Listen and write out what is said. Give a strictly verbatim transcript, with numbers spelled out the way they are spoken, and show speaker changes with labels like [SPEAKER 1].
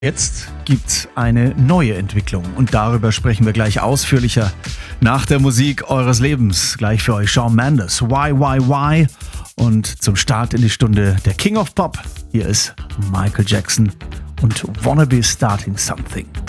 [SPEAKER 1] Jetzt gibt's eine neue Entwicklung und darüber sprechen wir gleich ausführlicher nach der Musik eures Lebens. Gleich für euch Shawn Mendes, Why, Why, Why? Und zum Start in die Stunde der King of Pop. Hier ist Michael Jackson und Wanna Be Starting Something.